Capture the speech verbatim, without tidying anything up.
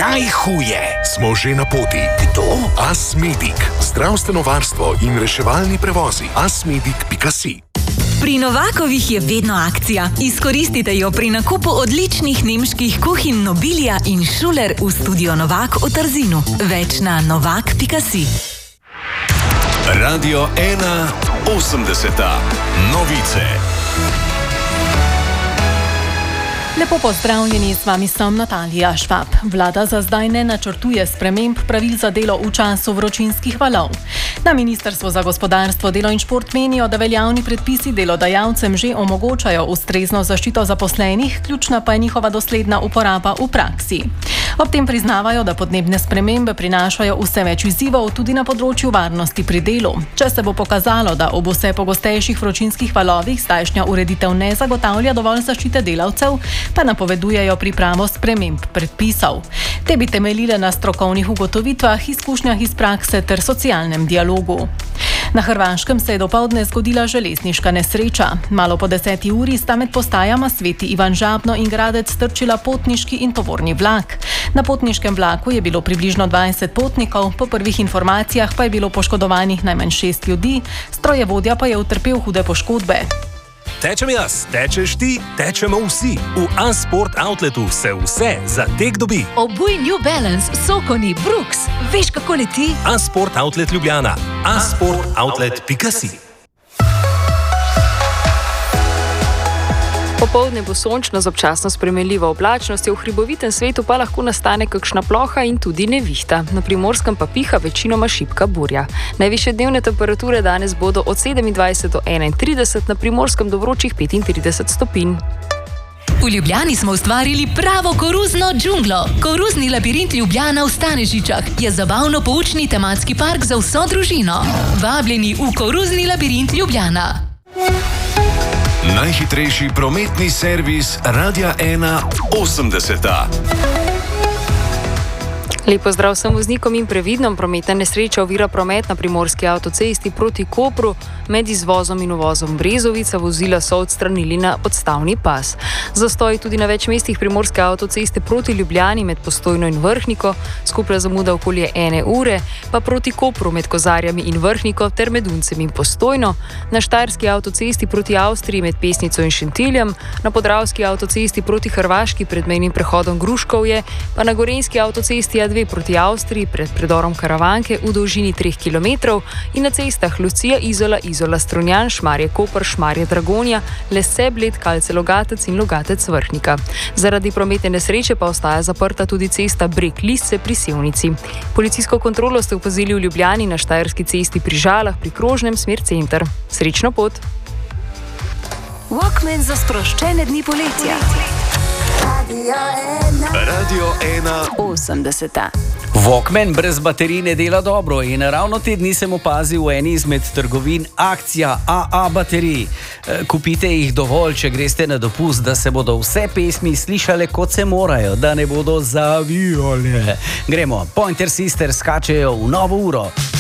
Najhuje! Smo že na poti. Kdo? Asmedic. Zdravstveno varstvo in reševalni prevozi. asmedic pika si. Pri Novakovih je vedno akcija. Izkoristite jo pri nakupu odličnih nemških kuhinj Nobilia in Schuler v studio Novak v Trzinu. Več na novak pika si. Radio ena osemdeseta. Novice. Lepo pozdravljeni, z vami sem Natalija Švab. Vlada za zdaj ne načrtuje sprememb pravil za delo v času vročinskih valov. Na Ministrstvu za gospodarstvo, delo in šport menijo, da veljavni predpisi delodajalcem že omogočajo ustrezno zaščito zaposlenih, ključna pa je njihova dosledna uporaba v praksi. Ob tem priznavajo, da podnebne spremembe prinašajo vse več izzivov tudi na področju varnosti pri delu. Če se bo pokazalo, da ob vse pogostejših vročinskih valovih zdajšnja ureditev ne zagotavlja dovolj zaščite delavcev, pa napovedujejo pripravo sprememb predpisov. Te bi temeljile na strokovnih ugotovitvah, izkušnjah iz prakse ter socialnem dialogu. Na Hrvaškem se je dopoldne zgodila železniška nesreča. Malo po deseti uri sta med postajama Sveti Ivan Žabno in Gradec strčila potniški in tovorni vlak. Na potniškem vlaku je bilo približno dvajset potnikov, po prvih informacijah pa je bilo poškodovanih najmanj šest ljudi, strojevodja pa je utrpel hude poškodbe. Tečem jaz, tečeš ti, tečemo vsi. V A-Sport Outletu se vse za tek dobi. Obuj New Balance, Sokoni, Brooks. Veš, kako leti? A-Sport Outlet Ljubljana. a sport outlet pika si. Popoldne bo sončno z občasno spremenljivo oblačnostjo, v hribovitem svetu pa lahko nastane kakšna ploha in tudi nevihta. Na Primorskem pa piha večinoma šibka burja. Najvišje dnevne temperature danes bodo od sedemindvajset do enaintrideset, na Primorskem do vročih petintrideset stopinj. V Ljubljani smo ustvarili pravo koruzno džunglo. Koruzni labirint Ljubljana v Stanežičah je zabavno-poučni tematski park za vso družino. Vabljeni v koruzni labirint Ljubljana. Najhitrejši prometni servis Radia ena osemdeseta. Lepo zdrav vsem voznikom in previdnom. Prometna nesreča ovira promet na primorski avtocesti proti Kopru. Med izvozom in uvozom Brezovica vozila so odstranili na odstavni pas. Zastoj tudi na več mestih primorske avtoceste proti Ljubljani med Postojno in Vrhniko, skupna zamuda okoli ene ure, pa proti Kopru med Kozarjami in Vrhniko ter med Uncem in Postojno, na Štajerski avtocesti proti Avstriji med Pesnico in Šentiljem, na Podravski avtocesti proti Hrvaški pred mejnim prehodom Gruškovje, pa na Gorenjski avtocesti A dve proti Avstriji pred predorom Karavanke v dolžini treh kilometrov in na cestah Lucija, Izola, Izola, Strunjan, Šmarje Koper, Šmarje Dragonja, Lese, Bled, Kalce, Logatec in Logatec Vrhnika. Zaradi prometne nesreče pa ostaja zaprta tudi cesta Breg Lisce pri Sevnici. Policijsko kontrolo ste opazili v Ljubljani na Štajerski cesti pri Žalah pri krožnem smer center. Srečno pot! Walkman za sproščene dni poletja. Radio ena osemdeseta. Walkman brez baterij ne dela dobro in ravno te dni sem opazil v eni izmed trgovin akcija A A baterij. Kupite jih dovolj, če greste na dopust, da se bodo vse pesmi slišale kot se morajo, da ne bodo zavijale. Gremo, Pointer Sisters skačejo v novo uro.